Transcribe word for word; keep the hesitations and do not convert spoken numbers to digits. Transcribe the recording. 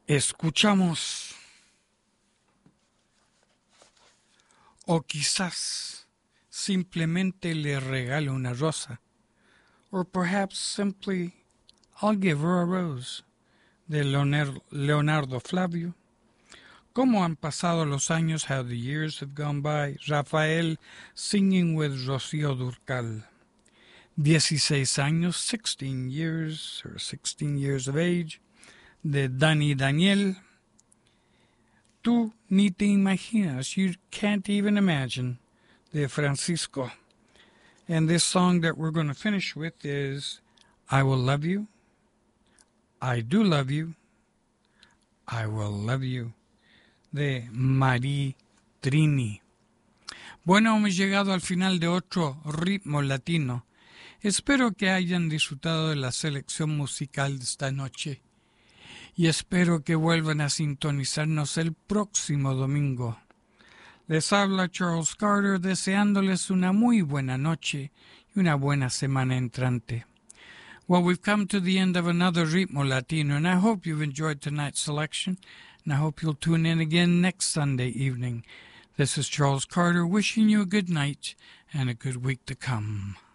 Escuchamos, o quizás simplemente le regalo una rosa, or perhaps simply I'll give her a rose, de Leonardo, Leonardo Flavio. ¿Cómo han pasado los años? How the years have gone by. Rafael singing with Rocío Durcal. dieciséis años, sixteen years, or sixteen years of age, de Dani Daniel. Tú ni te imaginas, you can't even imagine, de Francisco. And this song that we're going to finish with is I Will Love You, I Do Love You, I Will Love You, de Marie Trini. Bueno, hemos llegado al final de otro ritmo latino. Espero que hayan disfrutado de la selección musical de esta noche y espero que vuelvan a sintonizarnos el próximo domingo. Les habla Charles Carter deseándoles una muy buena noche y una buena semana entrante. Well, we've come to the end of another Ritmo Latino, and I hope you've enjoyed tonight's selection, and I hope you'll tune in again next Sunday evening. This is Charles Carter wishing you a good night and a good week to come.